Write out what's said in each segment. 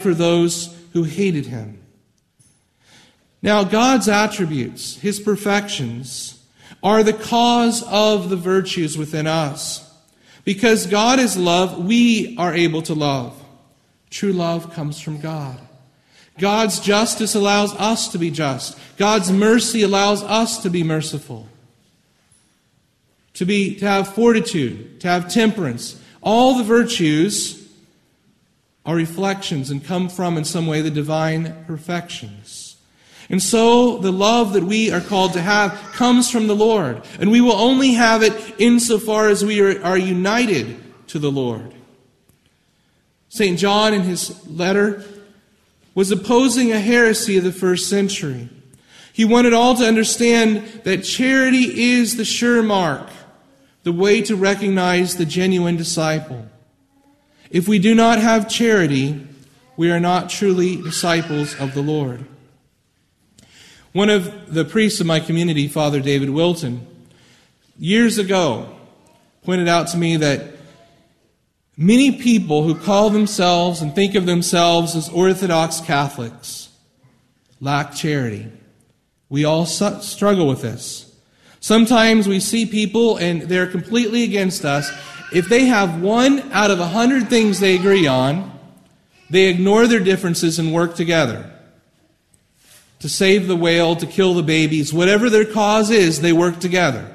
for those who hated him. Now, God's attributes, his perfections, are the cause of the virtues within us. Because God is love, we are able to love. True love comes from God. God's justice allows us to be just. God's mercy allows us to be merciful. To have fortitude, to have temperance. All the virtues are reflections and come from, in some way, the divine perfections. And so the love that we are called to have comes from the Lord. And we will only have it insofar as we are united to the Lord. St. John, in his letter, was opposing a heresy of the first century. He wanted all to understand that charity is the sure mark, the way to recognize the genuine disciple. If we do not have charity, we are not truly disciples of the Lord. One of the priests of my community, Father David Wilton, years ago pointed out to me that many people who call themselves and think of themselves as Orthodox Catholics lack charity. We all struggle with this. Sometimes we see people and they're completely against us. If they have 1 out of 100 things they agree on, they ignore their differences and work together. To save the whale, to kill the babies, whatever their cause is, they work together.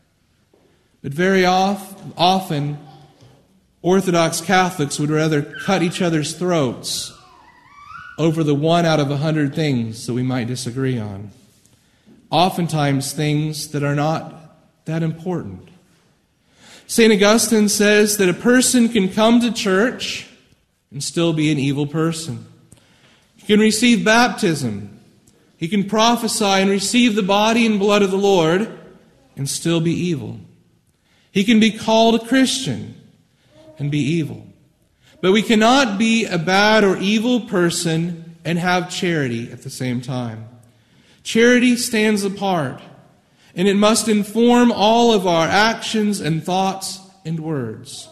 But very often, Orthodox Catholics would rather cut each other's throats over the 1 out of 100 things that we might disagree on. Oftentimes things that are not that important. St. Augustine says that a person can come to church and still be an evil person. He can receive baptism. He can prophesy and receive the body and blood of the Lord and still be evil. He can be called a Christian and be evil. But we cannot be a bad or evil person and have charity at the same time. Charity stands apart, and it must inform all of our actions and thoughts and words.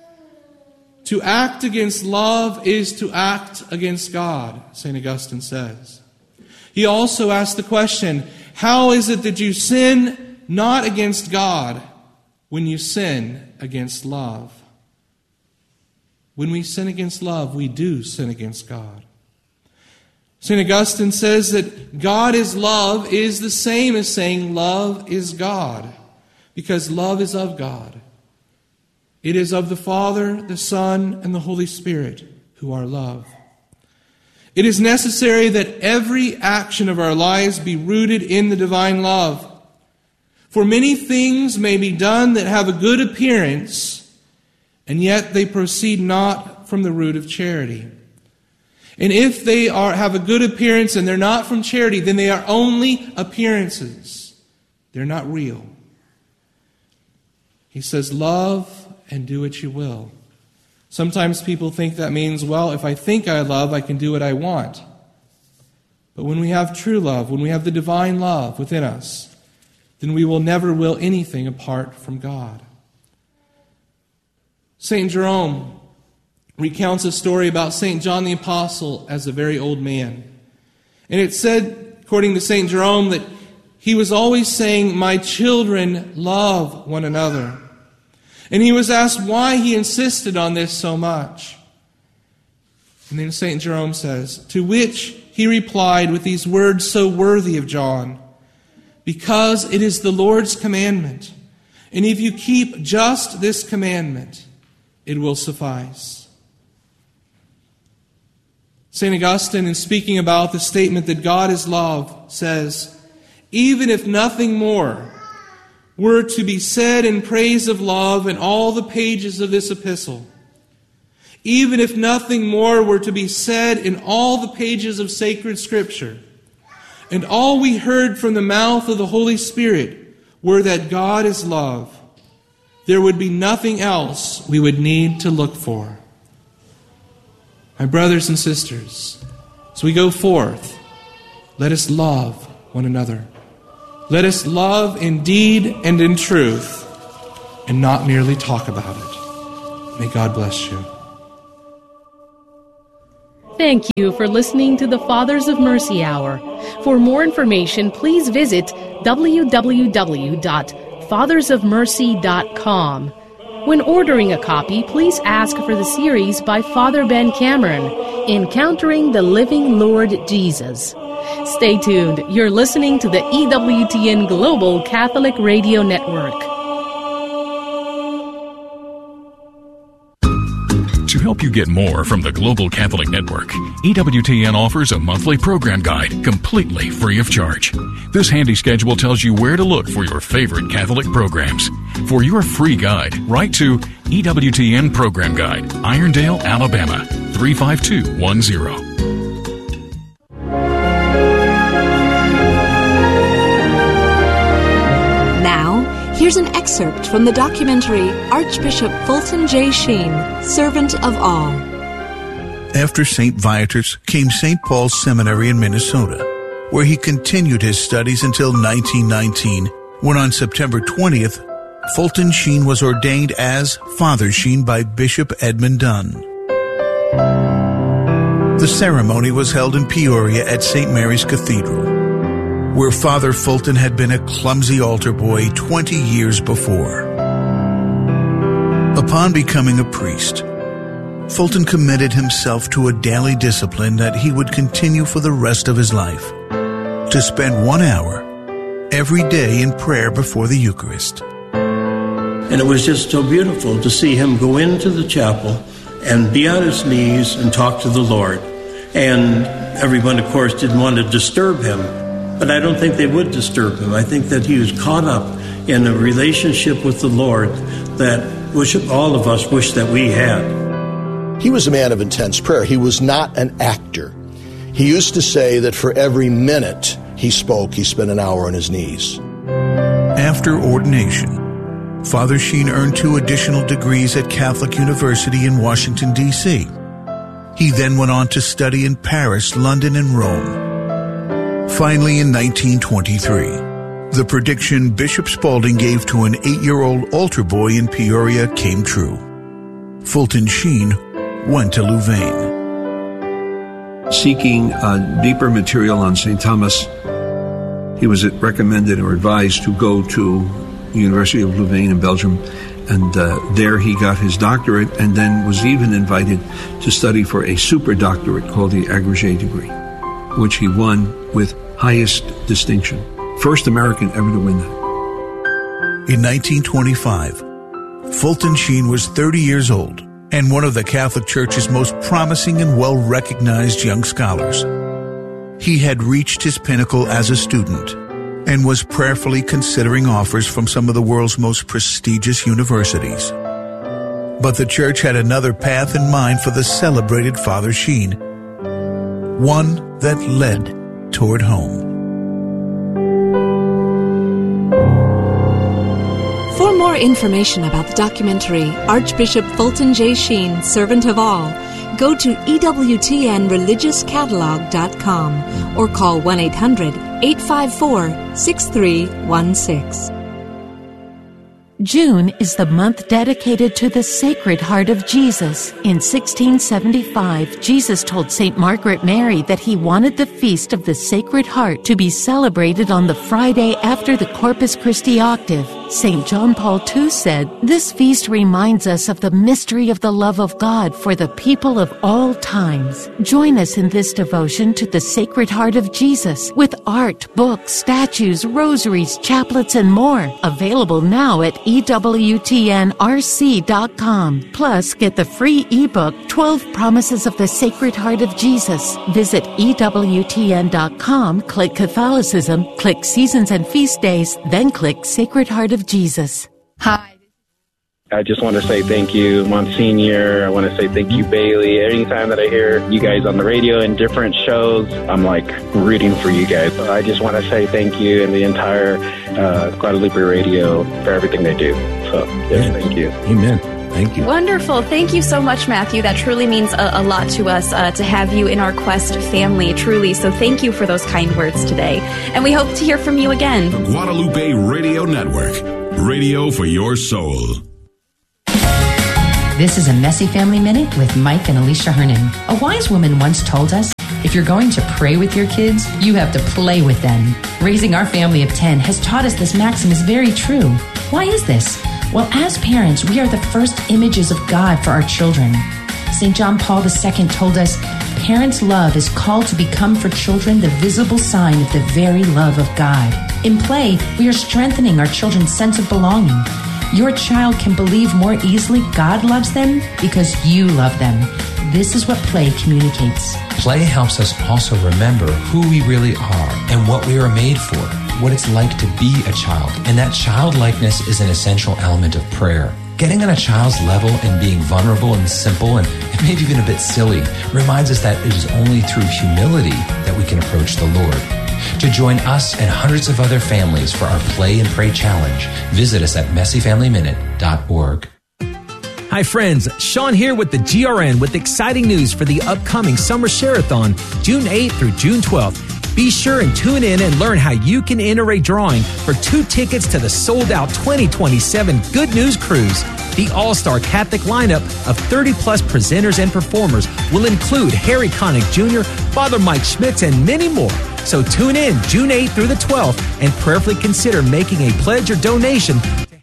To act against love is to act against God, St. Augustine says. He also asked the question, how is it that you sin not against God when you sin against love? When we sin against love, we do sin against God. St. Augustine says that God is love is the same as saying love is God, because love is of God. It is of the Father, the Son, and the Holy Spirit who are love. It is necessary that every action of our lives be rooted in the divine love. For many things may be done that have a good appearance, and yet they proceed not from the root of charity. And if they have a good appearance and they're not from charity, then they are only appearances. They're not real. He says, love and do what you will. Sometimes people think that means, well, if I think I love, I can do what I want. But when we have true love, when we have the divine love within us, then we will never will anything apart from God. St. Jerome recounts a story about St. John the Apostle as a very old man. And it said, according to St. Jerome, that he was always saying, my children, love one another. And he was asked why he insisted on this so much. And then St. Jerome says, to which he replied with these words so worthy of John, because it is the Lord's commandment, and if you keep just this commandment, it will suffice. St. Augustine, in speaking about the statement that God is love, says, even if nothing more were to be said in praise of love in all the pages of this epistle, even if nothing more were to be said in all the pages of sacred Scripture, and all we heard from the mouth of the Holy Spirit were that God is love, there would be nothing else we would need to look for. My brothers and sisters, as we go forth, let us love one another. Let us love in deed and in truth, and not merely talk about it. May God bless you. Thank you for listening to the Fathers of Mercy Hour. For more information, please visit www.fathersofmercy.com. When ordering a copy, please ask for the series by Father Ben Cameron, Encountering the Living Lord Jesus. Stay tuned. You're listening to the EWTN Global Catholic Radio Network. To help you get more from the Global Catholic Network, EWTN offers a monthly program guide completely free of charge. This handy schedule tells you where to look for your favorite Catholic programs. For your free guide, write to EWTN Program Guide, Irondale, Alabama, 35210. Here's an excerpt from the documentary Archbishop Fulton J. Sheen, Servant of All. After St. Viator's came St. Paul's Seminary in Minnesota, where he continued his studies until 1919, when on September 20th, Fulton Sheen was ordained as Father Sheen by Bishop Edmund Dunn. The ceremony was held in Peoria at St. Mary's Cathedral, where Father Fulton had been a clumsy altar boy 20 years before. Upon becoming a priest, Fulton committed himself to a daily discipline that he would continue for the rest of his life, to spend 1 hour every day in prayer before the Eucharist. And it was just so beautiful to see him go into the chapel and be on his knees and talk to the Lord. And everyone, of course, didn't want to disturb him. But I don't think they would disturb him. I think that he was caught up in a relationship with the Lord that all of us wish that we had. He was a man of intense prayer. He was not an actor. He used to say that for every minute he spoke, he spent an hour on his knees. After ordination, Father Sheen earned 2 additional degrees at Catholic University in Washington, D.C. He then went on to study in Paris, London, and Rome. Finally, in 1923, the prediction Bishop Spalding gave to an 8-year-old altar boy in Peoria came true. Fulton Sheen went to Louvain. Seeking deeper material on St. Thomas, he was recommended or advised to go to the University of Louvain in Belgium, and there he got his doctorate and then was even invited to study for a super doctorate called the agrégé degree, which he won with highest distinction. First American ever to win that. In 1925, Fulton Sheen was 30 years old and one of the Catholic Church's most promising and well-recognized young scholars. He had reached his pinnacle as a student and was prayerfully considering offers from some of the world's most prestigious universities. But the Church had another path in mind for the celebrated Father Sheen, one that led toward home. For more information about the documentary Archbishop Fulton J. Sheen, Servant of All, go to EWTNReligiousCatalog.com or call 1-800-854-6316. June is the month dedicated to the Sacred Heart of Jesus. In 1675, Jesus told St. Margaret Mary that he wanted the Feast of the Sacred Heart to be celebrated on the Friday after the Corpus Christi octave. St. John Paul II said, "This feast reminds us of the mystery of the love of God for the people of all times." Join us in this devotion to the Sacred Heart of Jesus with art, books, statues, rosaries, chaplets, and more. Available now at EWTNRC.com. Plus, get the free ebook, 12 Promises of the Sacred Heart of Jesus. Visit EWTN.com, click Catholicism, click Seasons and Feast Days, then click Sacred Heart of Jesus. Hi. I just want to say thank you, Monsignor. I want to say thank you, Bailey. Anytime that I hear you guys on the radio in different shows, I'm like rooting for you guys. I just want to say thank you and the entire Guadalupe Radio for everything they do. So, yes, thank you. Amen. Thank you. Wonderful. Thank you so much, Matthew. That truly means a lot to us to have you in our Quest family, truly. So thank you for those kind words today. And we hope to hear from you again. The Guadalupe Radio Network. Radio for your soul. This is a Messy Family Minute with Mike and Alicia Hernan. A wise woman once told us, if you're going to pray with your kids, you have to play with them. Raising our family of 10 has taught us this maxim is very true. Why is this? Well, as parents, we are the first images of God for our children. St. John Paul II told us, parents' love is called to become for children the visible sign of the very love of God. In play, we are strengthening our children's sense of belonging. Your child can believe more easily God loves them because you love them. This is what play communicates. Play helps us also remember who we really are and what we are made for, what it's like to be a child. And that childlikeness is an essential element of prayer. Getting on a child's level and being vulnerable and simple and maybe even a bit silly reminds us that it is only through humility that we can approach the Lord. To join us and hundreds of other families for our Play and Pray Challenge, visit us at messyfamilyminute.org. Hi friends, Sean here with the GRN with exciting news for the upcoming Summer Share-a-thon, June 8th through June 12th. Be sure and tune in and learn how you can enter a drawing for 2 tickets to the sold-out 2027 Good News Cruise. The all-star Catholic lineup of 30-plus presenters and performers will include Harry Connick Jr., Father Mike Schmitz, and many more. So tune in June 8th through the 12th and prayerfully consider making a pledge or donation.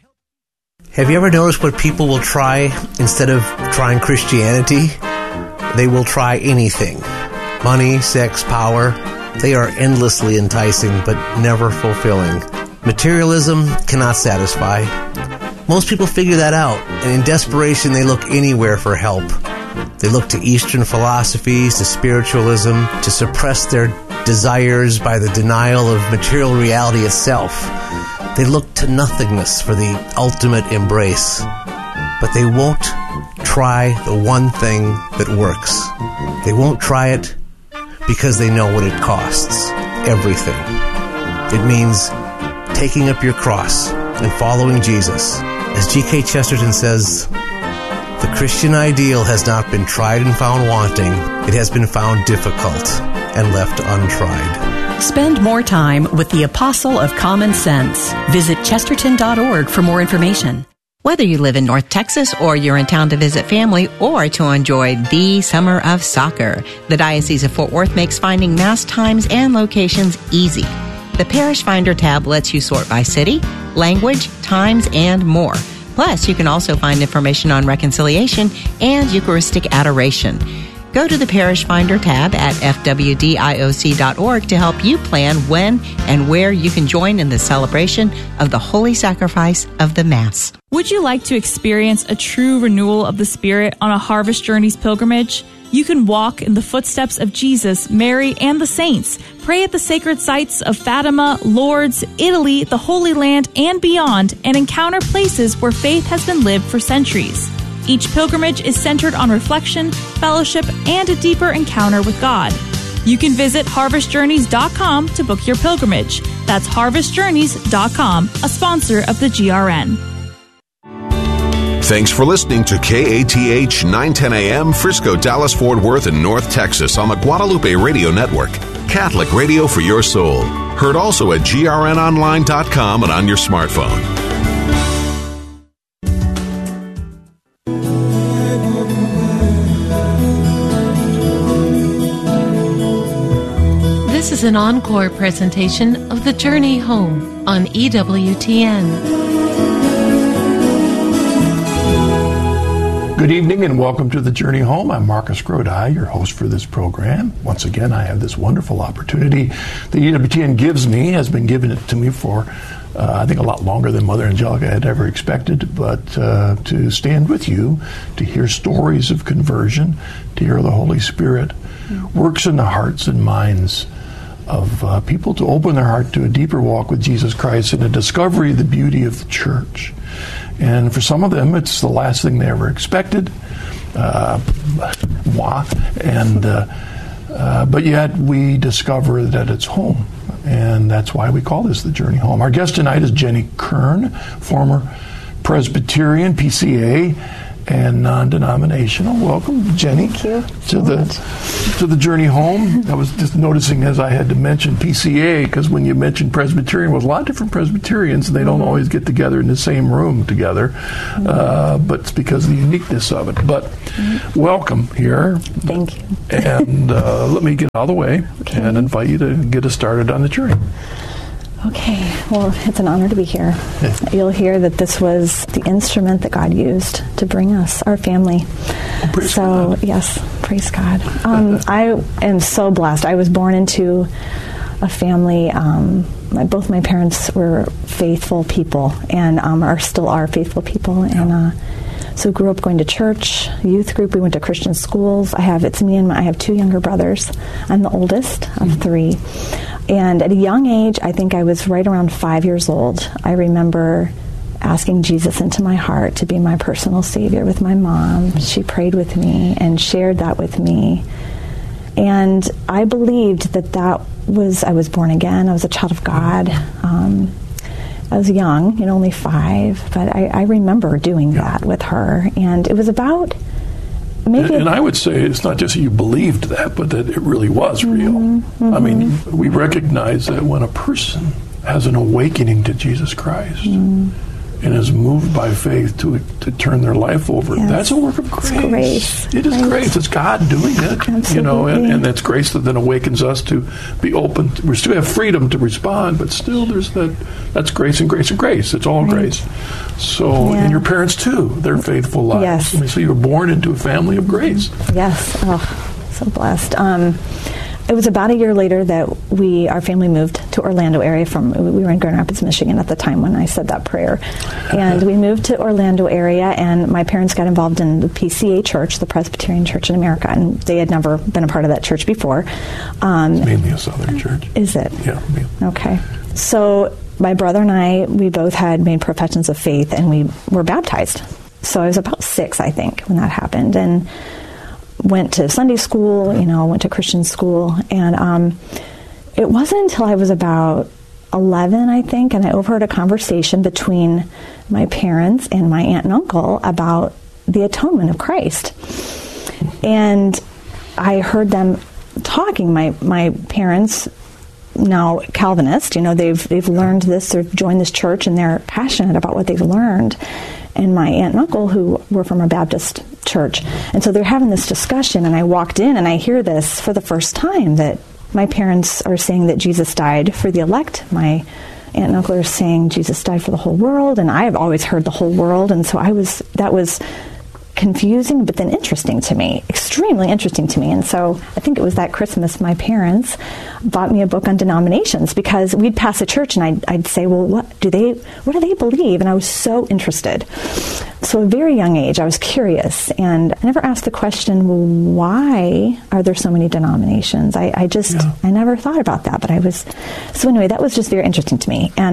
Have you ever noticed what people will try instead of trying Christianity? They will try anything. Money, sex, power. They are endlessly enticing but never fulfilling. Materialism cannot satisfy. Most people figure that out, and in desperation they look anywhere for help. They look to Eastern philosophies, to spiritualism, to suppress their desires by the denial of material reality itself. They look to nothingness for the ultimate embrace. But they won't try the one thing that works. They won't try it because they know what it costs. Everything. It means taking up your cross and following Jesus. As G.K. Chesterton says, the Christian ideal has not been tried and found wanting. It has been found difficult and left untried. Spend more time with the Apostle of Common Sense. Visit chesterton.org for more information. Whether you live in North Texas or you're in town to visit family or to enjoy the summer of soccer, the Diocese of Fort Worth makes finding Mass times and locations easy. The Parish Finder tab lets you sort by city, language, times, and more. Plus, you can also find information on reconciliation and Eucharistic adoration. Go to the Parish Finder tab at fwdioc.org to help you plan when and where you can join in the celebration of the Holy Sacrifice of the Mass. Would you like to experience a true renewal of the Spirit on a Harvest Journeys pilgrimage? You can walk in the footsteps of Jesus, Mary, and the saints, pray at the sacred sites of Fatima, Lourdes, Italy, the Holy Land, and beyond, and encounter places where faith has been lived for centuries. Each pilgrimage is centered on reflection, fellowship, and a deeper encounter with God. You can visit harvestjourneys.com to book your pilgrimage. That's harvestjourneys.com, a sponsor of the GRN. Thanks for listening to KATH 910 AM, Frisco, Dallas, Fort Worth, and North Texas on the Guadalupe Radio Network. Catholic radio for your soul. Heard also at grnonline.com and on your smartphone. This is an encore presentation of The Journey Home on EWTN. Good evening and welcome to The Journey Home. I'm Marcus Grodi, your host for this program. Once again, I have this wonderful opportunity that EWTN gives me, has been given it to me for, I think, a lot longer than Mother Angelica had ever expected, but to stand with you, to hear stories of conversion, to hear the Holy Spirit works in the hearts and minds of people, to open their heart to a deeper walk with Jesus Christ and a discovery of the beauty of the church. And for some of them, it's the last thing they ever expected. But yet we discover that it's home. And that's why we call this The Journey Home. Our guest tonight is Jenny Kern, former Presbyterian, PCA, and non-denominational. Welcome, Jenny, to the journey home. I was just noticing as I had to mention PCA, because when you mention Presbyterian, with a lot of different Presbyterians, and they don't always get together in the same room together, but it's because of the uniqueness of it. But welcome here. Thank you. And let me get out of the way and invite you to get us started on the journey. Okay, well, it's an honor to be here. You'll hear that this was the instrument that God used to bring us, our family. Praise God. Yes, praise God. I am so blessed. I was born into a family. Both my parents were faithful people and still are faithful people. And so grew up going to church, youth group. We went to Christian schools. I have 2 younger brothers. I'm the oldest of 3. And at a young age, I think I was right around 5 years old, I remember asking Jesus into my heart to be my personal Savior with my mom. She prayed with me and shared that with me. And I believed that was, I was born again. I was a child of God. I was young, only 5, but I remember doing that with her. And it was about... And I would say it's not just that you believed that, but that it really was real. I mean, we recognize that when a person has an awakening to Jesus Christ and is moved by faith to turn their life over, that's a work of grace. It is grace. It's God doing it. Absolutely. And that's grace that then awakens us to be open. We still have freedom to respond, but still there's that's grace and grace and grace. It's all grace. So, and your parents too, they're faithful lives. Yes. I mean, so you were born into a family of grace. Yes. Oh, so blessed. It was about a year later that our family moved to Orlando area we were in Grand Rapids, Michigan at the time when I said that prayer. And we moved to Orlando area, and my parents got involved in the PCA church, the Presbyterian Church in America, and they had never been a part of that church before. It's mainly a Southern church. Is it? Yeah. Okay. So my brother and I, we both had made professions of faith, and we were baptized. So I was about 6, I think, when that happened, and went to Sunday school, went to Christian school, and it wasn't until I was about 11, I think, and I overheard a conversation between my parents and my aunt and uncle about the atonement of Christ. And I heard them talking, my parents, now Calvinist, they've learned this, they've joined this church, and they're passionate about what they've learned. And my aunt and uncle, who were from a Baptist church. And so they're having this discussion, and I walked in, and I hear this for the first time, that my parents are saying that Jesus died for the elect. My aunt and uncle are saying Jesus died for the whole world, and I've always heard the whole world. And so that was confusing, but then interesting to me, extremely interesting to me. And so I think it was that Christmas my parents bought me a book on denominations, because we'd pass a church and I'd say, well, what do they believe? And I was so interested. So at a very young age, I was curious, and I never asked the question, well, why are there so many denominations? I never thought about that, but so anyway, that was just very interesting to me. And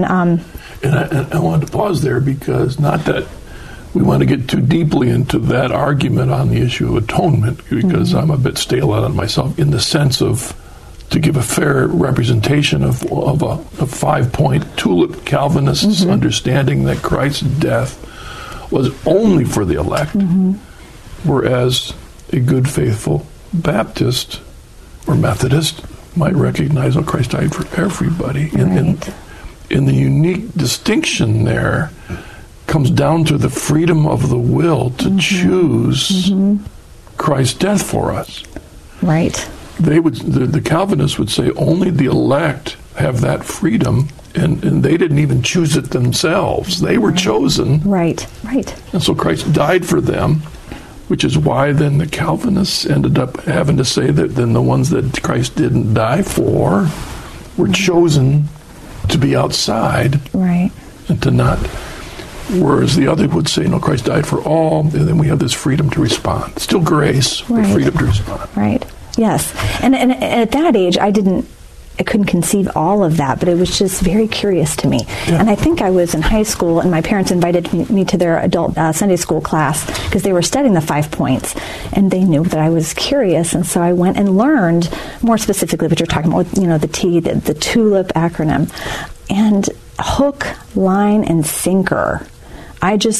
I wanted to pause there, because not that we want to get too deeply into that argument on the issue of atonement, because I'm a bit stale on it myself, in the sense of, to give a fair representation of a 5-point tulip Calvinist's understanding that Christ's death was only for the elect, whereas a good, faithful Baptist or Methodist might recognize that Christ died for everybody. And the unique distinction there comes down to the freedom of the will to choose Christ's death for us. Right. The Calvinists would say only the elect have that freedom, and they didn't even choose it themselves. They were chosen. Right. And so Christ died for them, which is why then the Calvinists ended up having to say that then the ones that Christ didn't die for were chosen to be outside. Right. And to not... Whereas the other would say, no, Christ died for all, and then we have this freedom to respond. Still grace, but freedom to respond. Right. Yes. And at that age, I couldn't conceive all of that, but it was just very curious to me. Yeah. And I think I was in high school, and my parents invited me to their adult Sunday school class, because they were studying the 5 points, and they knew that I was curious, and so I went and learned more specifically what you're talking about, the T, the TULIP acronym, and hook, line, and sinker.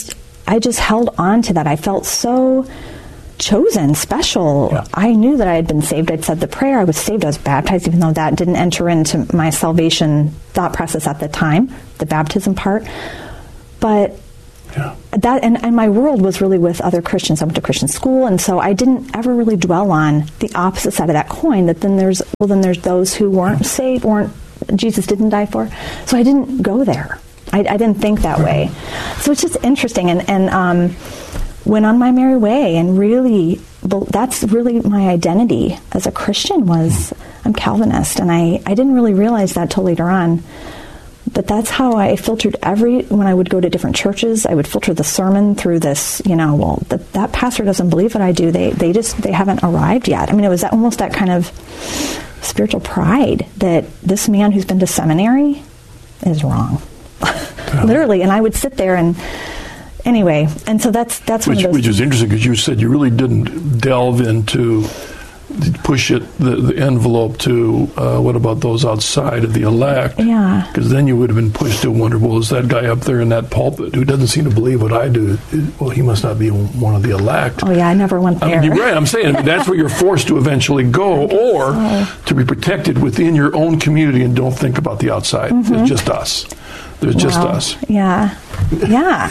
I just held on to that. I felt so chosen, special. Yeah. I knew that I had been saved. I'd said the prayer. I was saved. I was baptized, even though that didn't enter into my salvation thought process at the time, the baptism part. But that, and my world was really with other Christians. I went to Christian school, and so I didn't ever really dwell on the opposite side of that coin, that then there's those who weren't saved, Jesus didn't die for. So I didn't go there. I didn't think that way. So it's just interesting, and went on my merry way, and really, that's really my identity as a Christian was I'm Calvinist, and I didn't really realize that till later on. But that's how I filtered when I would go to different churches, I would filter the sermon through this, that pastor doesn't believe what I do. They haven't arrived yet. I mean, it was almost that kind of spiritual pride that this man who's been to seminary is wrong. Literally. And I would sit there and anyway, and so that's one of those. Which is interesting, because you said you really didn't delve into push the envelope to what about those outside of the elect? Yeah. Because then you would have been pushed to wonder, well, is that guy up there in that pulpit who doesn't seem to believe what I do? Well, he must not be one of the elect. Oh yeah, I never went there. You're right. I'm saying that's where you're forced to eventually go, or to be protected within your own community and don't think about the outside. Mm-hmm. It's just us. There's just us. Yeah. Yeah.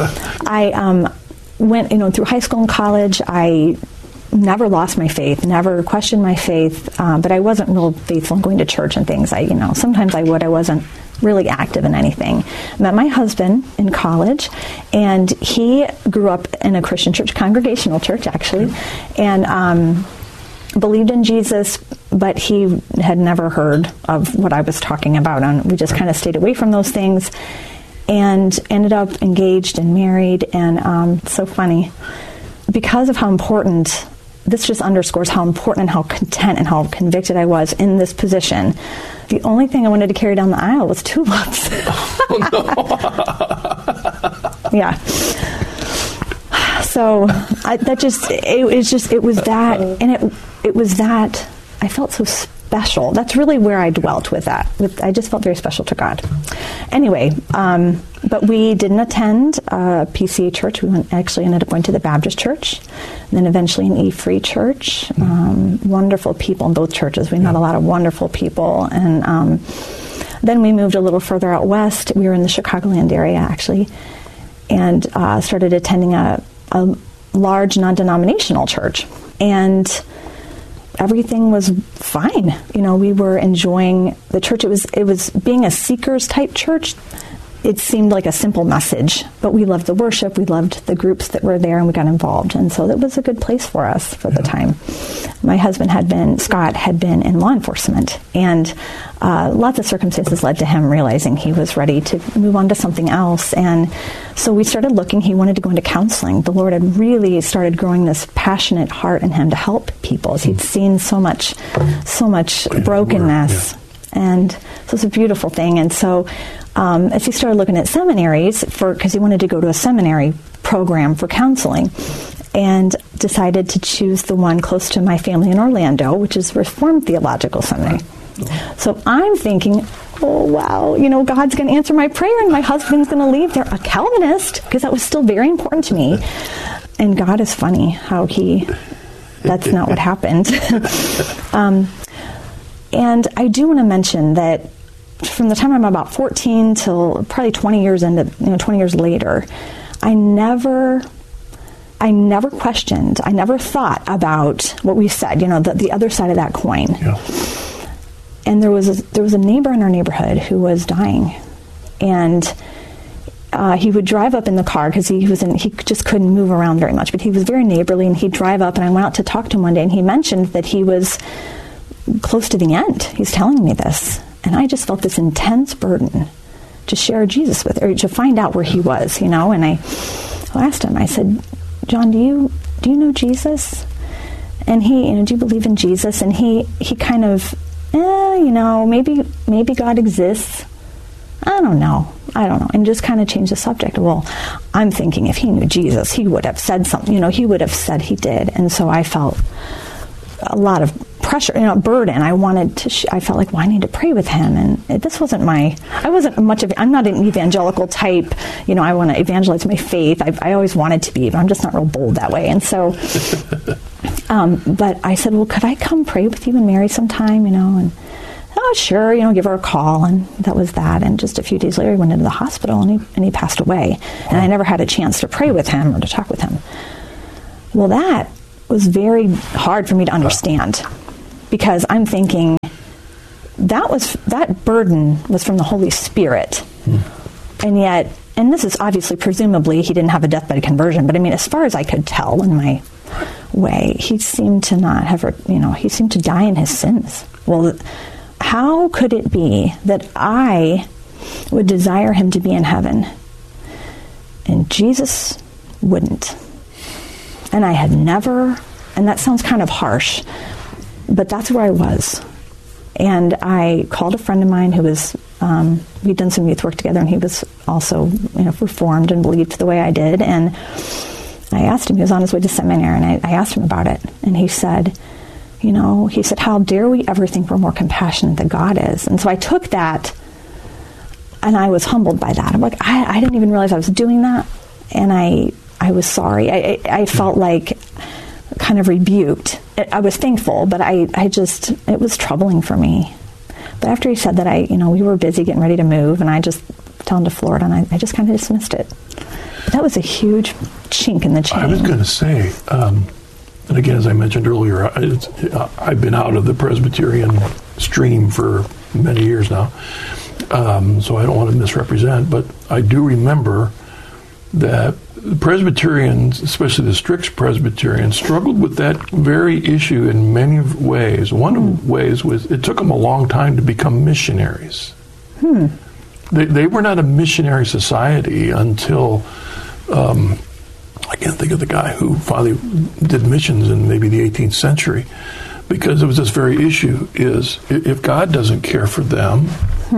I went, through high school and college. I never lost my faith, never questioned my faith, but I wasn't real faithful in going to church and things. Sometimes I would. I wasn't really active in anything. Met my husband in college, and he grew up in a Christian church, congregational church actually, and believed in Jesus, but he had never heard of what I was talking about, and we just kind of stayed away from those things, and ended up engaged and married. And so funny, because of how important, this just underscores how important and how content and how convicted I was in this position. The only thing I wanted to carry down the aisle was tulips. Oh, no. Yeah. So it was that, and it was that I felt so special. That's really where I dwelt with that. I just felt very special to God. Anyway, but we didn't attend PCA church. We actually ended up going to the Baptist church, and then eventually an E-Free church. Wonderful people in both churches. We met a lot of wonderful people, and then we moved a little further out west. We were in the Chicagoland area, actually, and started attending a large non-denominational church. And everything was fine. We were enjoying the church. It was being a seekers type church. It seemed like a simple message, but we loved the worship. We loved the groups that were there, and we got involved. And so that was a good place for us for the time. My husband Scott had been in law enforcement, and lots of circumstances led to him realizing he was ready to move on to something else. And so we started looking. He wanted to go into counseling. The Lord had really started growing this passionate heart in him to help people, as he'd seen so much brokenness. And so it's a beautiful thing. And so as he started looking at seminaries, because he wanted to go to a seminary program for counseling, and decided to choose the one close to my family in Orlando, which is Reformed Theological Seminary. So I'm thinking, oh, wow, God's going to answer my prayer, and my husband's going to leave there a Calvinist, because that was still very important to me. And God is funny how that's not what happened. And I do want to mention that from the time I'm about 14 till probably 20 years into, 20 years later, I never questioned, I never thought about what we said, the other side of that coin. Yeah. And there was a neighbor in our neighborhood who was dying, and he would drive up in the car because he just couldn't move around very much, but he was very neighborly, and he'd drive up, and I went out to talk to him one day, and he mentioned that he was close to the end. He's telling me this, and I just felt this intense burden to share Jesus with, or to find out where he was, and I asked him, I said, John, do you know Jesus? And he, do you believe in Jesus? And he kind of, maybe God exists. I don't know, and just kind of changed the subject. Well, I'm thinking if he knew Jesus, he would have said something, he would have said he did. And so I felt a lot of pressure, burden. I wanted to. I felt like, well, I need to pray with him, and this wasn't I wasn't much of. I'm not an evangelical type. I want to evangelize my faith. I always wanted to be, but I'm just not real bold that way. And so, but I said, well, could I come pray with you and Mary sometime? And oh, sure. Give her a call, and that was that. And just a few days later, he went into the hospital, and he passed away. And I never had a chance to pray with him or to talk with him. Well, that was very hard for me to understand. Because I'm thinking that burden was from the Holy Spirit. And yet, and this is obviously, presumably, he didn't have a deathbed conversion, but as far as I could tell in my way, he seemed to not have, he seemed to die in his sins. Well, how could it be that I would desire him to be in heaven and Jesus wouldn't? And I had never, and that sounds kind of harsh, but that's where I was. And I called a friend of mine who was, we'd done some youth work together, and he was also, reformed and believed the way I did. And I asked him, he was on his way to seminary, and I asked him about it. And he said, how dare we ever think we're more compassionate than God is? And so I took that, and I was humbled by that. I'm like, I didn't even realize I was doing that. And I was sorry. I felt like kind of rebuked. I was thankful, but it was troubling for me. But after he said that, we were busy getting ready to move, and I just fell into Florida, and I just kind of dismissed it. But that was a huge chink in the chain. I was going to say, and again, as I mentioned earlier, I've been out of the Presbyterian stream for many years now, so I don't want to misrepresent, but I do remember that Presbyterians, especially the strict Presbyterians, struggled with that very issue in many ways. One of the ways was it took them a long time to become missionaries. They were not a missionary society until, I can't think of the guy who finally did missions in maybe the 18th century, because it was this very issue is if God doesn't care for them,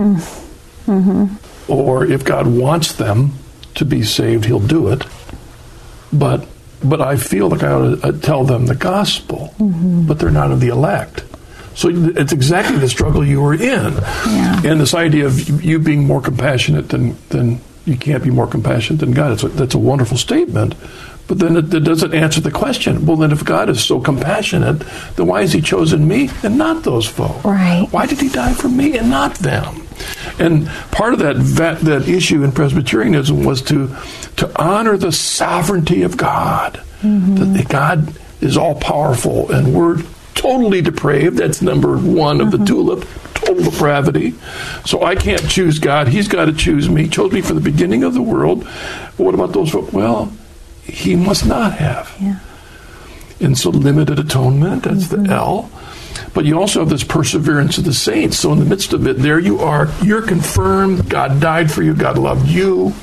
or if God wants them to be saved, he'll do it. But I feel like I ought to tell them the gospel, but they're not of the elect. So it's exactly the struggle you were in. Yeah. And this idea of you being more compassionate than you can't be more compassionate than God, that's a wonderful statement. But then it doesn't answer the question. Well, then if God is so compassionate, then why has he chosen me and not those folk? Right. Why did he die for me and not them? And part of that issue in Presbyterianism was to honor the sovereignty of God. That God is all-powerful, and we're totally depraved. That's number one of the tulip, total depravity. So I can't choose God. He's got to choose me. He chose me from the beginning of the world. But what about those folk? Well, he must not have. Yeah. And so limited atonement, that's the L. But you also have this perseverance of the saints. So in the midst of it, there you are. You're confirmed. God died for you. God loved you.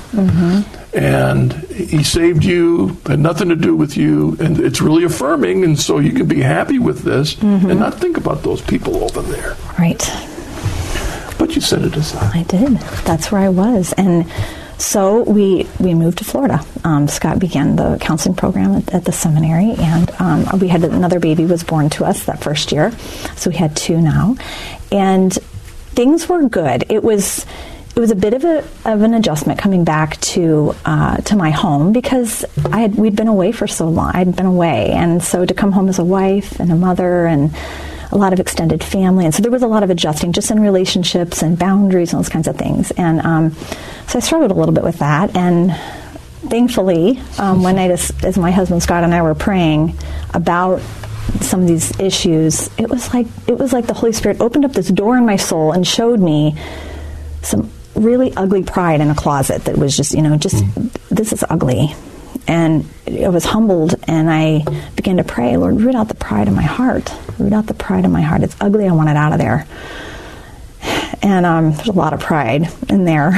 And he saved you. Had nothing to do with you. And it's really affirming. And so you can be happy with this and not think about those people over there. Right. But you set it aside. I did. That's where I was. And so we moved to Florida. Scott began the counseling program at the seminary, and we had another baby was born to us that first year. So we had two now. And things were good. It was a bit of an adjustment coming back to my home, because we'd been away for so long. I'd been away, and so to come home as a wife and a mother and a lot of extended family, and so there was a lot of adjusting just in relationships and boundaries and those kinds of things. And so I struggled a little bit with that. And thankfully, one night as my husband Scott and I were praying about some of these issues, it was like the Holy Spirit opened up this door in my soul and showed me some really ugly pride in a closet that was just this is ugly. And I was humbled, and I began to pray, Lord, root out the pride in my heart. Root out the pride in my heart. It's ugly. I want it out of there. And there's a lot of pride in there.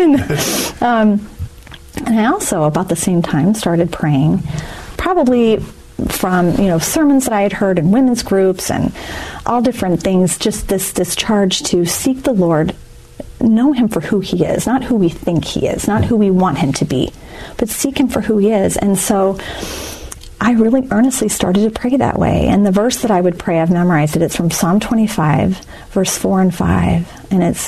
And I also, about the same time, started praying, probably from sermons that I had heard in women's groups and all different things, just this charge to seek the Lord, know him for who he is, not who we think he is, not who we want him to be, but seek him for who he is. And so I really earnestly started to pray that way. And the verse that I would pray, I've memorized it. It's from Psalm 25, verse 4 and 5. And it's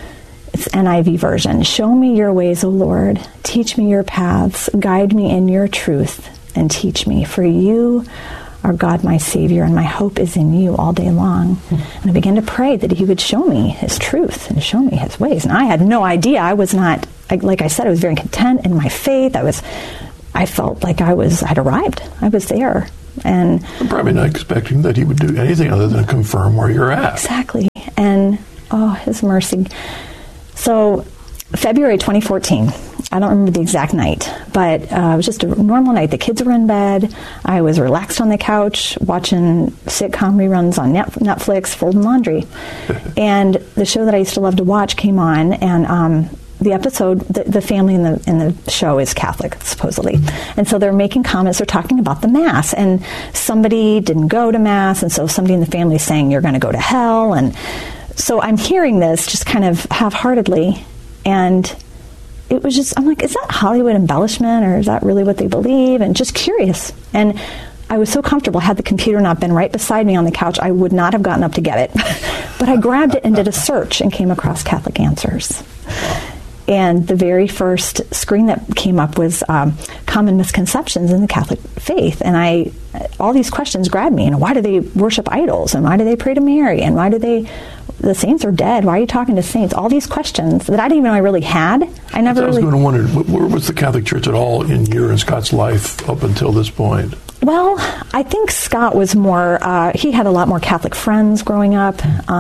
NIV version. Show me your ways, O Lord. Teach me your paths. Guide me in your truth and teach me. For you are God, my Savior, and my hope is in you all day long. And I began to pray that he would show me his truth and show me his ways. And I had no idea. I was not, like I said, I was very content in my faith. I felt like I'd arrived. I was there. And I'm probably not expecting that he would do anything other than confirm where you're at. Exactly. And, his mercy. So, February 2014, I don't remember the exact night, but it was just a normal night. The kids were in bed. I was relaxed on the couch watching sitcom reruns on Netflix, folding laundry. And the show that I used to love to watch came on, and the episode, the family in the show is Catholic, supposedly. And so they're making comments, they're talking about the Mass. And somebody didn't go to Mass, and so somebody in the family is saying, you're going to go to hell. And so I'm hearing this just kind of half-heartedly, and it was just, I'm like, is that Hollywood embellishment, or is that really what they believe? And just curious. And I was so comfortable. Had the computer not been right beside me on the couch, I would not have gotten up to get it. But I grabbed it and did a search and came across Catholic Answers. And the very first screen that came up was common misconceptions in the Catholic faith. And all these questions grabbed me. Why do they worship idols? And why do they pray to Mary? And why do the saints are dead? Why are you talking to saints? All these questions that I didn't even know I really had. I was going to wonder, where was the Catholic Church at all in your and Scott's life up until this point? Well, I think Scott was more, he had a lot more Catholic friends growing up.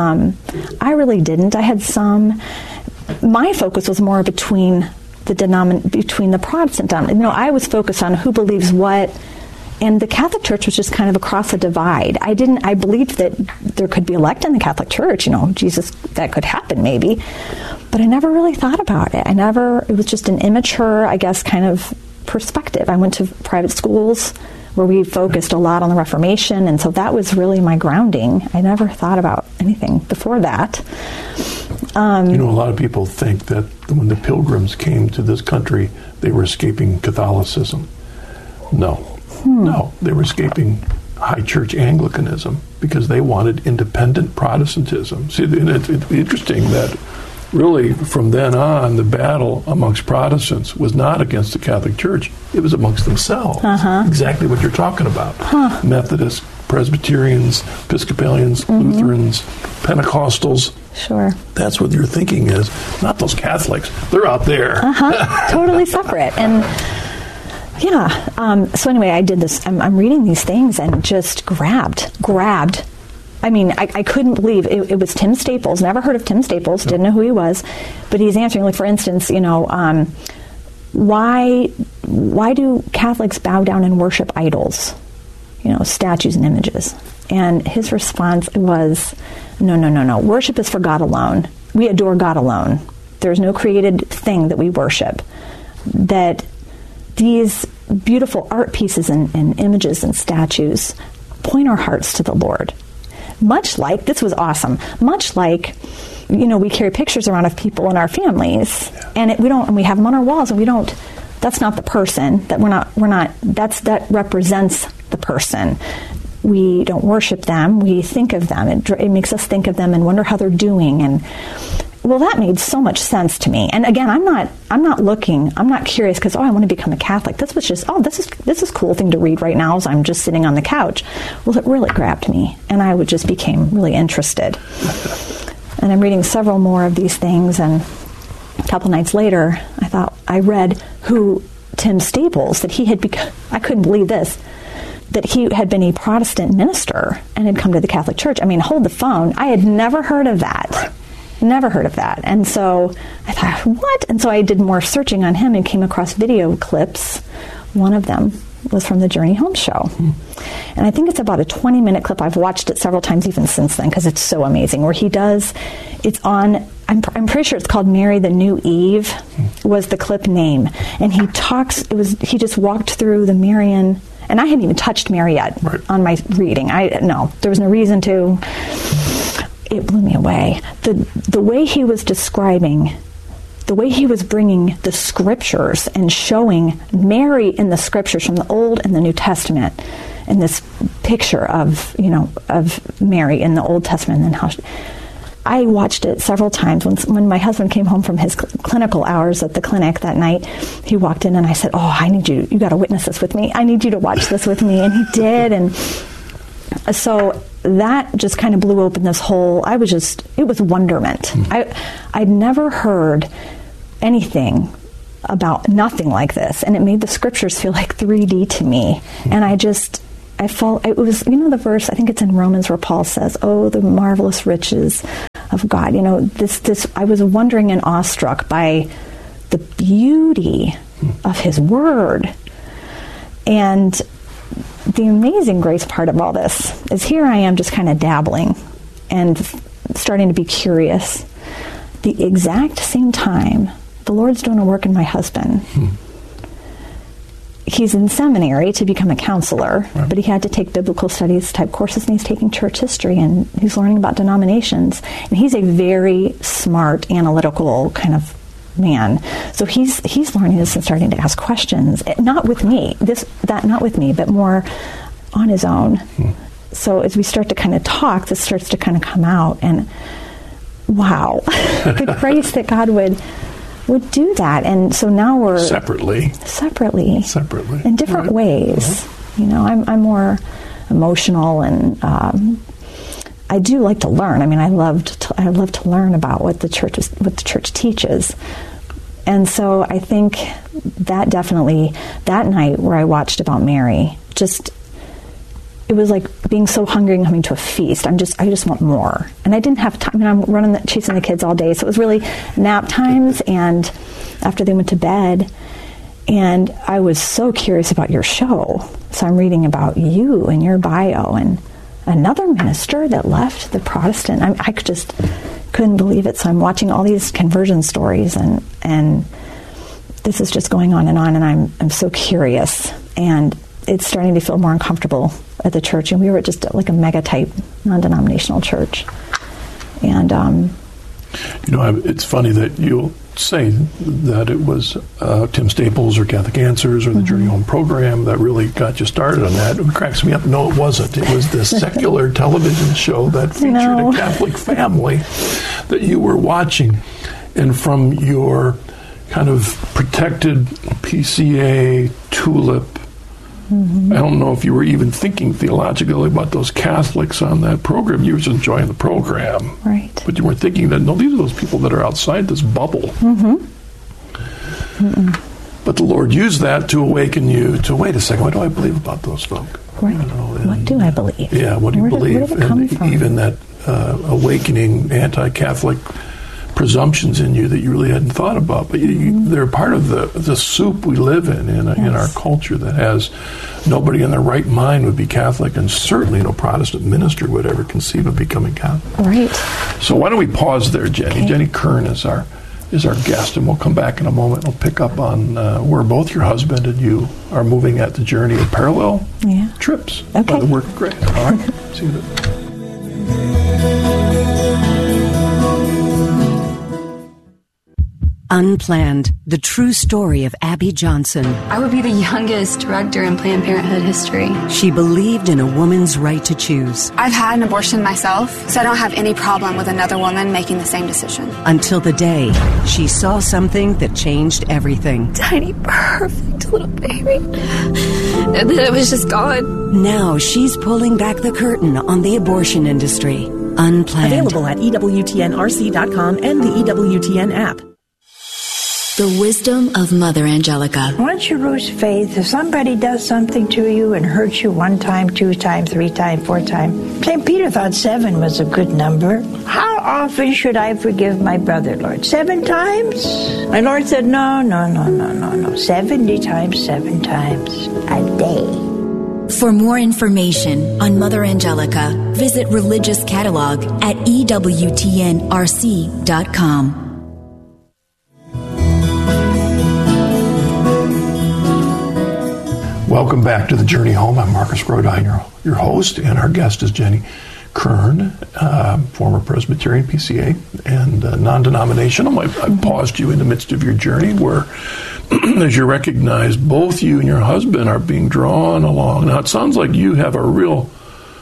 I really didn't. I had some. My focus was more between the Protestant. I was focused on who believes what, and the Catholic Church was just kind of across a divide. I believed that there could be elect in the Catholic Church, Jesus, that could happen maybe, but I never really thought about it. It was just an immature, I guess, kind of perspective. I went to private schools where we focused a lot on the Reformation, and so that was really my grounding. I never thought about anything before that. A lot of people think that when the Pilgrims came to this country, they were escaping Catholicism. No, they were escaping high church Anglicanism because they wanted independent Protestantism. See, it's interesting that really from then on, the battle amongst Protestants was not against the Catholic Church, it was amongst themselves. Exactly what you're talking about. Methodists, Presbyterians, Episcopalians, Lutherans, Pentecostals. Sure. That's what your thinking is, not those Catholics. They're out there. Totally separate. And so anyway, I did this. I'm reading these things and just grabbed. I mean, I couldn't believe it was Tim Staples. Never heard of Tim Staples. Didn't know who he was. But he's answering, like, for instance, why do Catholics bow down and worship idols? Statues and images. And his response was, no. Worship is for God alone. We adore God alone. There's no created thing that we worship. That these beautiful art pieces and images and statues point our hearts to the Lord. Much like, this was awesome, we carry pictures around of people in our families, and we have them on our walls, and that's not the person, that represents the person. We don't worship them, we think of them. It makes us think of them and wonder how they're doing, and that made so much sense to me. And again, I'm not curious because, I want to become a Catholic. This was just, this is a cool thing to read right now as I'm just sitting on the couch. Well, it really grabbed me, and I just became really interested. And I'm reading several more of these things, and a couple nights later, I read who Tim Staples, that he had become, I couldn't believe this, that he had been a Protestant minister and had come to the Catholic Church. I mean, hold the phone. I had never heard of that. Right. Never heard of that. And so I thought, what? And so I did more searching on him and came across video clips. One of them was from the Journey Home show. And I think it's about a 20-minute clip. I've watched it several times even since then because it's so amazing. Where he does, it's on, I'm pretty sure it's called Mary the New Eve was the clip name. And he he just walked through the Marian, and I hadn't even touched Mary yet on my reading. There was no reason to. It blew me away. The way he was describing the way he was bringing the scriptures and showing Mary in the scriptures from the Old and the New Testament, and this picture of, of Mary in the Old Testament, and how I watched it several times. When my husband came home from his clinical hours at the clinic that night, he walked in and I said, I need you got to witness this with me. I need you to watch this with me. And he did. And so that just kind of blew open this whole, it was wonderment. I'd never heard anything about nothing like this. And it made the scriptures feel like 3D to me. And I felt, it was, the verse, I think it's in Romans where Paul says, the marvelous riches of God. I was wondering and awestruck by the beauty of his word. And the amazing grace part of all this is here I am just kind of dabbling and starting to be curious. The exact same time, the Lord's doing a work in my husband. He's in seminary to become a counselor, but he had to take biblical studies type courses, and he's taking church history, and he's learning about denominations. And he's a very smart, analytical kind of man. So he's learning this and starting to ask questions, not with me, not with me, but more on his own. So as we start to kind of talk, this starts to kind of come out, and wow, the grace that God would do that. And so now we're separately in different ways. I'm more emotional, and I do like to learn. I mean, I love to learn about what the church teaches. And so I think that definitely, that night where I watched about Mary, it was like being so hungry and coming to a feast. I just want more. And I didn't have time. I'm chasing the kids all day. So it was really nap times and after they went to bed. And I was so curious about your show. So I'm reading about you and your bio, and another minister that left the Protestant. I just couldn't believe it. So I'm watching all these conversion stories, and this is just going on, and I'm so curious. And it's starting to feel more uncomfortable at the church, and we were just like a mega type non-denominational church. And it's funny that you'll say that it was Tim Staples or Catholic Answers or the Journey Home program that really got you started on that. It cracks me up. No, it wasn't. It was this secular television show that featured a Catholic family that you were watching, and from your kind of protected PCA tulip, I don't know if you were even thinking theologically about those Catholics on that program. You were just enjoying the program. Right. But you weren't thinking that, no, these are those people that are outside this bubble. But the Lord used that to awaken you to, wait a second, what do I believe about those folk? Right. What do I believe? Yeah, what do you believe? Where did it come from? Even that awakening anti-Catholic presumptions in you that you really hadn't thought about, but they're part of the soup we live in our culture that has nobody in their right mind would be Catholic, and certainly no Protestant minister would ever conceive of becoming Catholic. Right. So why don't we pause there, Jenny? Okay. Jenny Kern is our guest, and we'll come back in a moment. We'll pick up on where both your husband and you are moving at the journey of parallel trips by the work of grace. All right. See you then. Unplanned, the true story of Abby Johnson. I would be the youngest director in Planned Parenthood history. She believed in a woman's right to choose. I've had an abortion myself, so I don't have any problem with another woman making the same decision. Until the day she saw something that changed everything. Tiny, perfect little baby. And then it was just gone. Now she's pulling back the curtain on the abortion industry. Unplanned. Available at EWTNRC.com and the EWTN app. The wisdom of Mother Angelica. Once you lose faith, if somebody does something to you and hurts you 1 time, 2 times, 3 times, 4 times, St. Peter thought 7 was a good number. How often should I forgive my brother, Lord? 7 times? My Lord said, no. 70 times, 7 times a day. For more information on Mother Angelica, visit Religious Catalog at EWTNRC.com. Welcome back to the Journey Home. I'm Marcus Grodi, your host, and our guest is Jenny Kern, former Presbyterian, PCA, and non-denominational. I paused you in the midst of your journey where, as you recognize, both you and your husband are being drawn along. Now, it sounds like you have a real,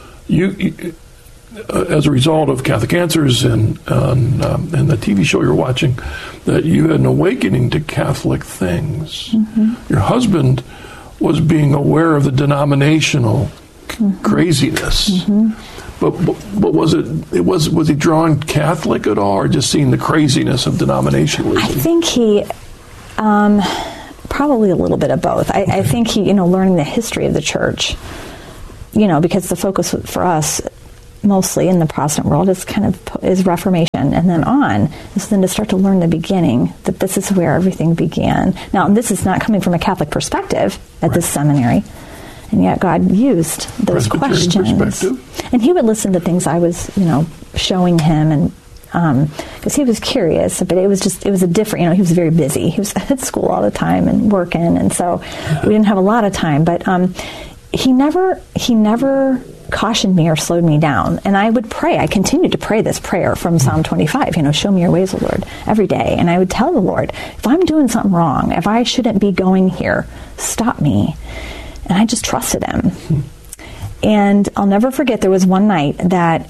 as a result of Catholic Answers and the TV show you're watching, that you had an awakening to Catholic things. Your husband was being aware of the denominational craziness. But was he drawn Catholic at all, or just seeing the craziness of denominationalism? I think he, probably a little bit of both. I think he, learning the history of the church, because the focus for us, mostly in the Protestant world, is Reformation, and then on is then to start to learn the beginning, that this is where everything began. Now, this is not coming from a Catholic perspective at this seminary. And yet God used those questions. And he would listen to things I was, showing him, and because he was curious, but it was a different, he was very busy. He was at school all the time and working, and so we didn't have a lot of time. But he never cautioned me or slowed me down. And I would pray. I continued to pray this prayer from Psalm 25, show me your ways, O Lord, every day. And I would tell the Lord, if I'm doing something wrong, if I shouldn't be going here, stop me. And I just trusted him. And I'll never forget, there was one night that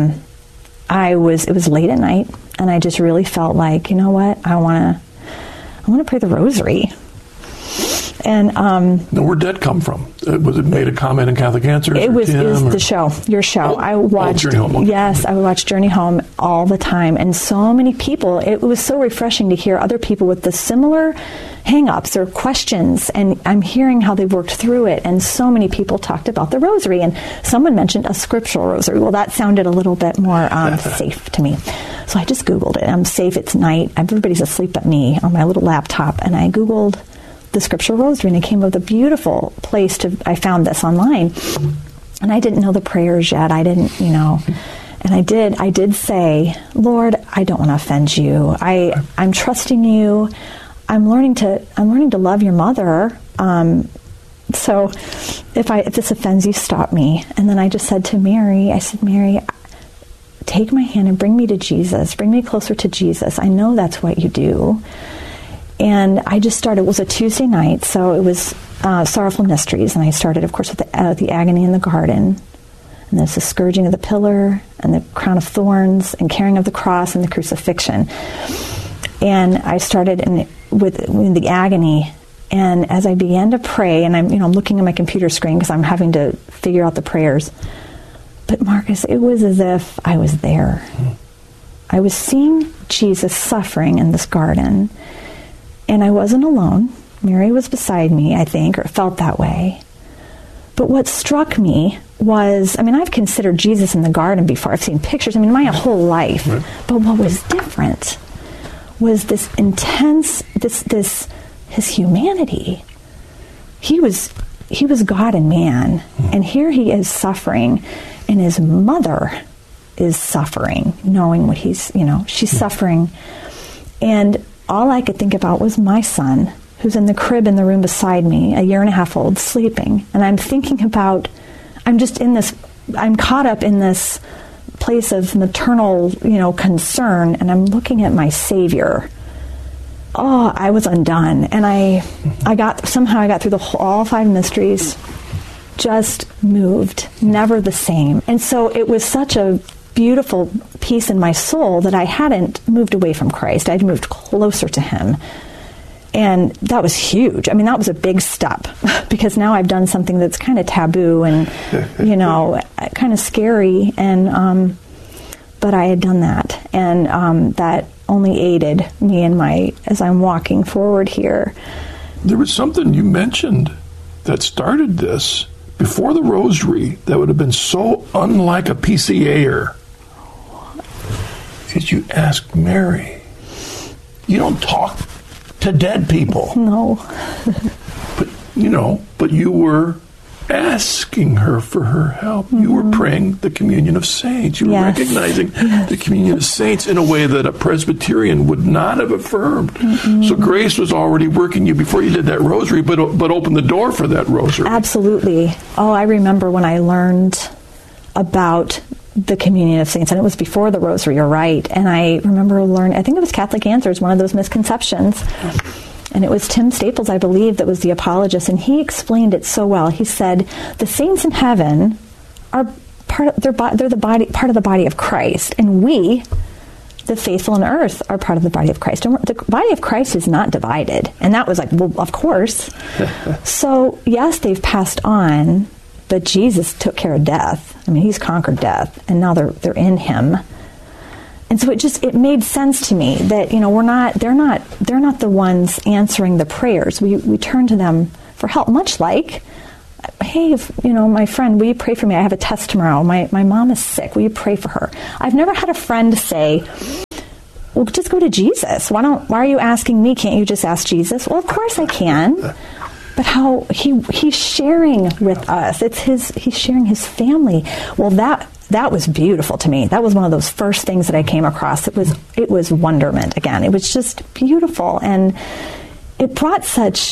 it was late at night, and I just really felt like, you know what, I want to pray the rosary. And now, where'd that come from? Was it made a comment in Catholic Answers? It was the show, your show. I watched Journey Home. Okay. Yes, I would watch Journey Home all the time, and so many people. It was so refreshing to hear other people with the similar hang-ups or questions, and I'm hearing how they worked through it. And so many people talked about the rosary, and someone mentioned a scriptural rosary. Well, that sounded a little bit more safe to me, so I just Googled it. I'm safe. It's night. Everybody's asleep but me on my little laptop, and I Googled the scriptural rosary, and I came up with a beautiful place I found this online, and I didn't know the prayers yet. I didn't, and I did say, Lord, I don't want to offend you. I'm trusting you. I'm learning to love your mother. So if this offends you, stop me. And then I just said to Mary, Mary, take my hand and bring me to Jesus. Bring me closer to Jesus. I know that's what you do. And I just started. It was a Tuesday night, so it was Sorrowful Mysteries, and I started, of course, with the agony in the garden, and there's the scourging of the pillar, and the crown of thorns, and carrying of the cross, and the crucifixion. And I started with the agony, and as I began to pray, and I'm looking at my computer screen because I'm having to figure out the prayers. But Marcus, it was as if I was there. I was seeing Jesus suffering in this garden. And I wasn't alone. Mary was beside me, I think, or it felt that way. But what struck me was, I've considered Jesus in the garden before. I've seen pictures, my whole life. Right. But what was different was this intense, his humanity. He was God and man. And here he is suffering, and his mother is suffering, knowing what she's suffering. And all I could think about was my son, who's in the crib in the room beside me, a 1.5 old, sleeping. And I'm thinking about, I'm caught up in this place of maternal, concern, and I'm looking at my Savior. Oh, I was undone. And I got through all 5 mysteries, just moved, never the same. And so it was such a beautiful peace in my soul that I hadn't moved away from Christ. I'd moved closer to him. And that was huge. That was a big step because now I've done something that's kind of taboo and, kind of scary. And, but I had done that. And that only aided me as I'm walking forward here. There was something you mentioned that started this before the rosary that would have been so unlike a PCA-er. Is you asked Mary. You don't talk to dead people. No. But you were asking her for her help. Mm-hmm. You were praying the communion of saints. You were recognizing the communion of saints in a way that a Presbyterian would not have affirmed. Mm-mm. So grace was already working you before you did that rosary, but opened the door for that rosary. Absolutely. Oh, I remember when I learned about the communion of saints, and it was before the rosary, you're right. And I remember learning, I think it was Catholic Answers, one of those misconceptions. And it was Tim Staples, I believe, that was the apologist, and he explained it so well. He said, the saints in heaven are part of, they're the body, part of the body of Christ, and we, the faithful on earth, are part of the body of Christ. And the body of Christ is not divided. And that was like, well, of course. So, yes, they've passed on, but Jesus took care of death. I mean, he's conquered death, and now they're in him. And so it made sense to me that, you know, they're not the ones answering the prayers. We turn to them for help, much like, hey, my friend, will you pray for me? I have a test tomorrow. My mom is sick. Will you pray for her? I've never had a friend say, well, just go to Jesus. Why are you asking me? Can't you just ask Jesus? Well, of course I can. But how he's sharing with us. He's sharing his family. Well, that was beautiful to me. That was one of those first things that I came across. It was wonderment again. It was just beautiful, and it brought such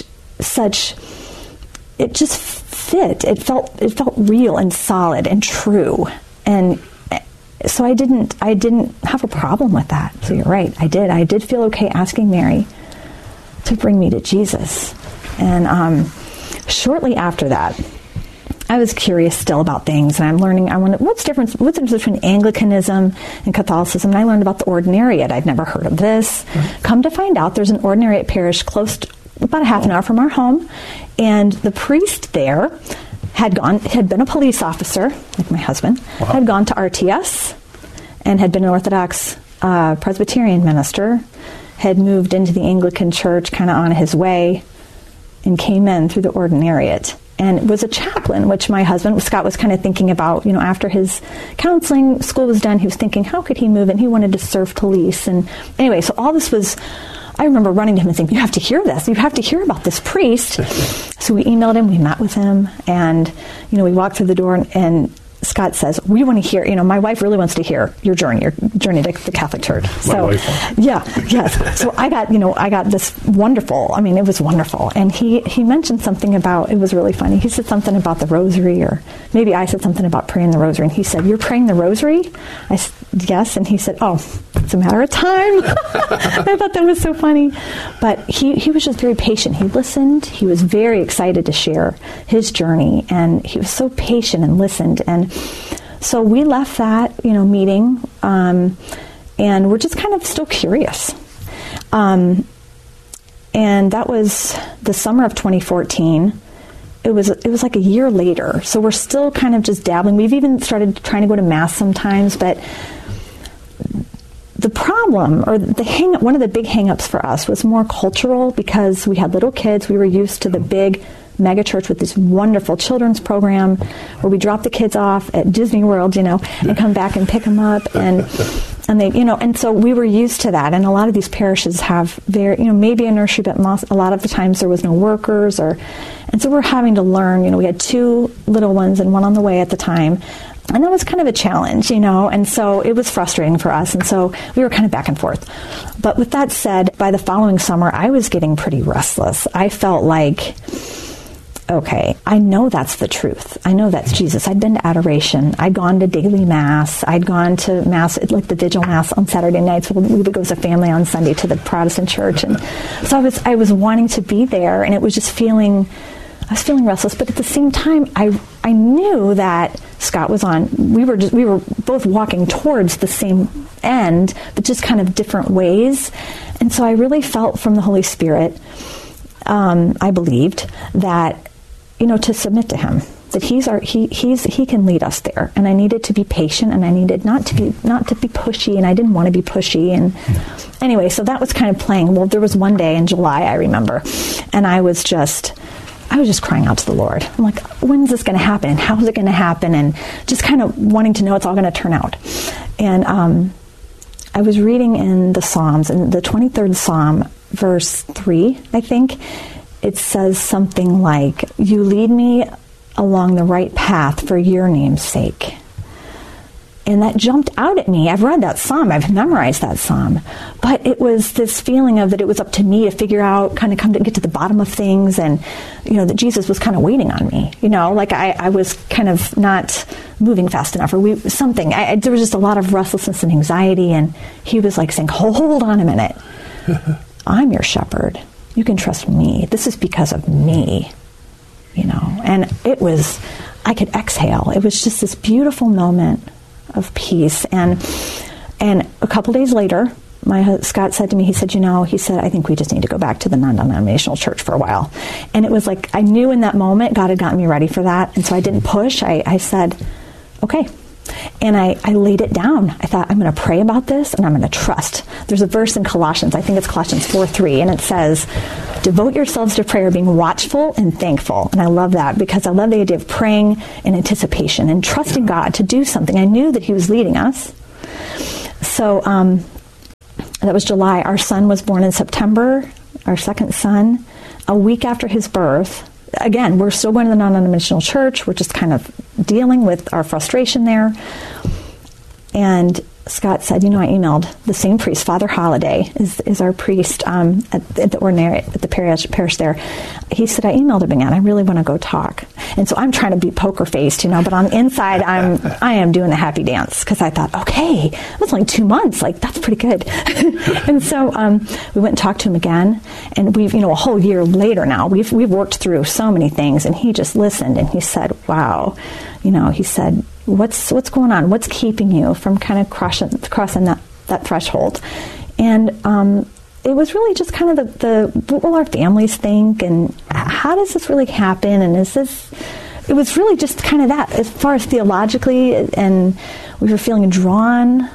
it just fit. It felt real and solid and true. And so I didn't have a problem with that. So you're right. I did feel okay asking Mary to bring me to Jesus. And shortly after that, I was curious still about things, and I'm learning. What's the difference between Anglicanism and Catholicism? And I learned about the ordinariate. I'd never heard of this. Come to find out, there's an ordinariate parish close to about a half an hour from our home, and the priest there had been a police officer, like my husband, had gone to RTS, and had been an Orthodox Presbyterian minister, had moved into the Anglican Church kind of on his way, and came in through the ordinariate. And was a chaplain, which my husband, Scott, was kind of thinking about, after his counseling, school was done, he was thinking, how could he move? And he wanted to serve police. And anyway, so all this was, I remember running to him and saying, you have to hear this. You have to hear about this priest. So we emailed him, we met with him, and, we walked through the door, and Scott says, we want to hear, my wife really wants to hear your journey to the Catholic Church. So, yes. So I got this wonderful, it was wonderful. And he mentioned something about, it was really funny. He said something about the rosary, or maybe I said something about praying the rosary. And he said, you're praying the rosary? I said, yes. And he said, oh, it's a matter of time. I thought that was so funny. But he was just very patient. He listened. He was very excited to share his journey. And he was so patient and listened. And so we left that, meeting, and we're just kind of still curious. And that was the summer of 2014. It was like a year later. So we're still kind of just dabbling. We've even started trying to go to Mass sometimes, but the problem, or one of the big hang-ups for us was more cultural, because we had little kids. We were used to the big mega church with this wonderful children's program where we drop the kids off at Disney World, and come back and pick them up, and they, and so we were used to that. And a lot of these parishes have maybe a nursery, but a lot of the times there was no workers, and so we're having to learn. We had 2 little ones and one on the way at the time. And that was kind of a challenge, and so it was frustrating for us. And so we were kind of back and forth. But with that said, by the following summer, I was getting pretty restless. I felt like, okay, I know that's the truth. I know that's Jesus. I'd been to adoration. I'd gone to daily Mass. I'd gone to Mass, like the Vigil Mass on Saturday nights. We would go as a family on Sunday to the Protestant church. And so I was wanting to be there, and it was just I was feeling restless. But at the same time, I knew that Scott was on. We were both walking towards the same end, but just kind of different ways. And so I really felt from the Holy Spirit, I believed that, to submit to him, that he can lead us there. And I needed to be patient, and I needed not to be pushy, and I didn't want to be pushy. And anyway, so that was kind of playing. Well, there was one day in July, I remember, and I was just crying out to the Lord. I'm like, when's this going to happen? And how is it going to happen? And just kind of wanting to know it's all going to turn out. And I was reading in the Psalms, in the 23rd Psalm, verse 3, I think, it says something like, you lead me along the right path for your name's sake. And that jumped out at me. I've read that psalm. I've memorized that psalm. But it was this feeling of that it was up to me to figure out, kind of come to get to the bottom of things, and, that Jesus was kind of waiting on me. Like I was kind of not moving fast enough, or something. There was just a lot of restlessness and anxiety, and he was like saying, hold on a minute. I'm your shepherd. You can trust me. This is because of me, And it was, I could exhale. It was just this beautiful moment of peace. And a couple days later, Scott said to me, he said, I think we just need to go back to the non-denominational church for a while. And it was like, I knew in that moment God had gotten me ready for that. And so I didn't push. I said, okay. And I laid it down. I thought, I'm going to pray about this and I'm going to trust. There's a verse in Colossians, I think it's Colossians 4:3, and it says, devote yourselves to prayer, being watchful and thankful. And I love that because I love the idea of praying in anticipation and trusting God to do something. I knew that he was leading us. So that was July. Our son was born in September, our second son. A week after his birth, again, we're still going to the non-denominational church. We're just kind of dealing with our frustration there. And Scott said, I emailed the same priest, Father Holiday, is our priest at the ordinary, at the parish there. He said, I emailed him again. I really want to go talk. And so I'm trying to be poker faced, but on the inside, I am doing the happy dance because I thought, okay, that's only 2 months. Like, that's pretty good. And so we went and talked to him again. And we've, a whole year later now, we've worked through so many things. And he just listened and he said, wow, he said, what's going on? What's keeping you from kind of crossing that threshold? And it was really just kind of what will our families think, and how does this really happen? And it was really just kind of that, as far as theologically, and we were feeling drawn.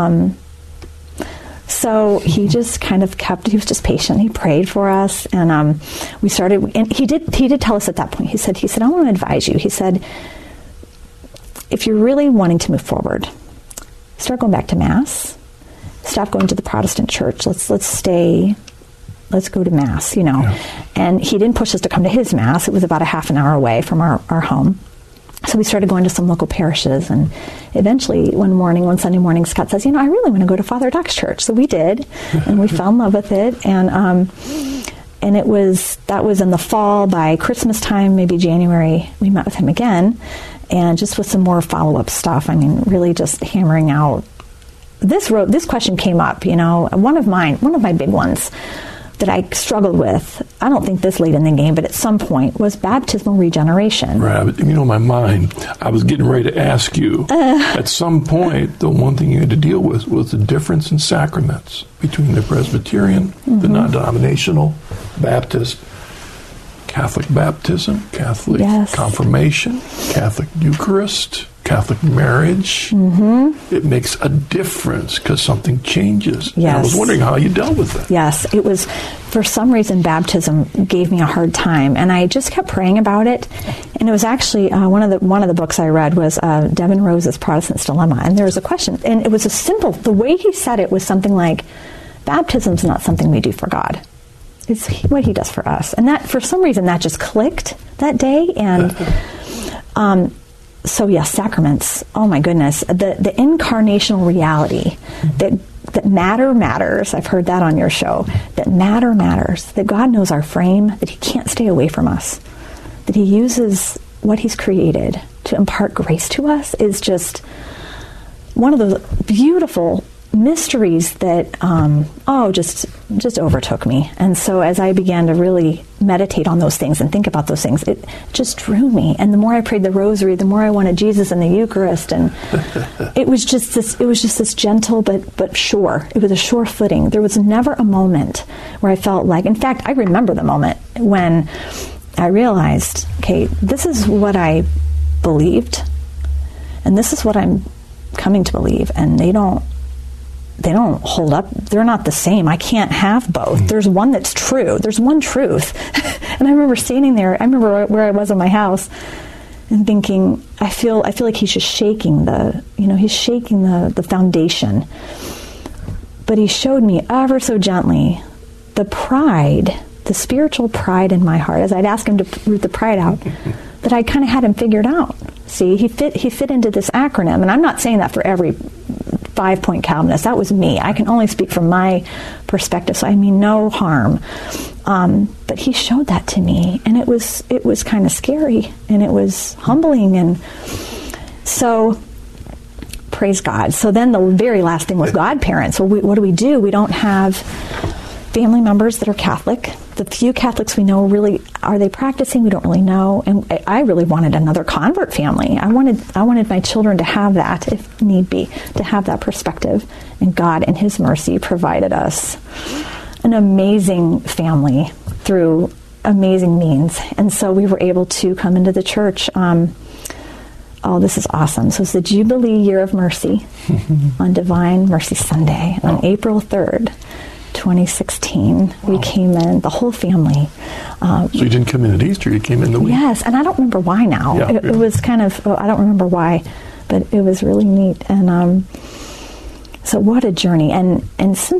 So he just kind of he was just patient. He prayed for us, and we started, and he did tell us at that point, he said, I want to advise you. He said, if you're really wanting to move forward, start going back to Mass. Stop going to the Protestant church. Let's go to Mass, Yeah. And he didn't push us to come to his Mass. It was about a half an hour away from our home. So we started going to some local parishes, and eventually one Sunday morning, Scott says, I really want to go to Father Doc's church. So we did, and we fell in love with it. And that was in the fall. By Christmas time, maybe January, we met with him again, and just with some more follow-up stuff. I mean, really just hammering out. This question came up, one of my big ones that I struggled with. I don't think this late in the game, but at some point, was baptismal regeneration. Right. My mind, I was getting ready to ask you, at some point, the one thing you had to deal with was the difference in sacraments between the Presbyterian, the non-denominational, Baptist, Catholic baptism, Catholic confirmation, Catholic Eucharist, Catholic marriage. It makes a difference because something changes. Yes. And I was wondering how you dealt with it. Yes, it was, for some reason, baptism gave me a hard time, and I just kept praying about it. And it was actually one of the books I read was Devin Rose's Protestant's Dilemma, and there was a question, and it was the way he said it was something like, baptism's not something we do for God. It's what he does for us. And that, for some reason, that just clicked that day. And so, yes, sacraments. Oh, my goodness. The incarnational reality that matter matters. I've heard that on your show. That matter matters. That God knows our frame. That he can't stay away from us. That he uses what he's created to impart grace to us is just one of those beautiful mysteries that just overtook me. And so as I began to really meditate on those things and think about those things, it just drew me. And the more I prayed the rosary, the more I wanted Jesus in the Eucharist. And it was just this gentle but sure. It was a sure footing. There was never a moment where I felt like, in fact, I remember the moment when I realized, okay, this is what I believed, and this is what I'm coming to believe, and they don't hold up. They're not the same. I can't have both. There's one that's true. There's one truth. And I remember standing there. I remember where I was in my house and thinking, I feel like he's just shaking he's shaking the foundation. But he showed me ever so gently the pride, the spiritual pride in my heart, as I'd ask him to root the pride out, that I kind of had him figured out. See, he fit into this acronym. And I'm not saying that for every 5-point Calvinist. That was me. I can only speak from my perspective, so I mean no harm. But he showed that to me, and it was kind of scary, and it was humbling, and So, praise God. So then the very last thing was godparents. Well, what do? We don't have family members that are Catholic. The few Catholics we know, really, are they practicing? We don't really know. And I really wanted another convert family. I wanted my children to have that, if need be, to have that perspective. And God, in His mercy, provided us an amazing family through amazing means. And so we were able to come into the church. This is awesome. So it's the Jubilee Year of Mercy on Divine Mercy Sunday on April 3rd. 2016, we came in, the whole family. So you didn't come in at Easter, you came in the week. Yes, and I don't remember why now. It was kind of, I don't remember why, but it was really neat. And so what a journey. And since